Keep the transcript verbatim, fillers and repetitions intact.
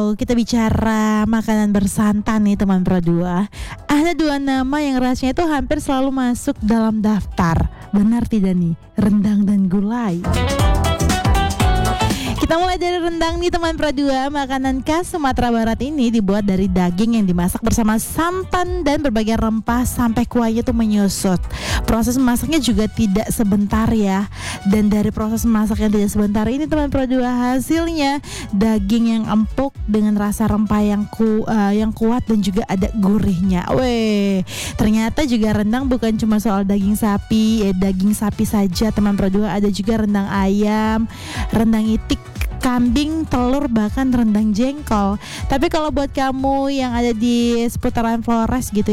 kalau kita bicara makanan bersantan nih teman Pro dua, ada dua nama yang rasanya itu hampir selalu masuk dalam daftar. Benar tidak nih? Rendang dan gulai. Kita mulai dari rendang nih teman Pro dua. Makanan khas Sumatera Barat ini dibuat dari daging yang dimasak bersama santan dan berbagai rempah sampai kuahnya tuh menyusut. Proses masaknya juga tidak sebentar ya. Dan dari proses masak yang tidak sebentar ini teman Pro dua, hasilnya daging yang empuk dengan rasa rempah yang ku, uh, yang kuat dan juga ada gurihnya. Weh, ternyata juga rendang bukan cuma soal daging sapi, eh, daging sapi saja teman Pro dua, ada juga rendang ayam, rendang itik, kambing, telur, bahkan rendang jengkol. Tapi kalau buat kamu yang ada di seputaran Flores gitu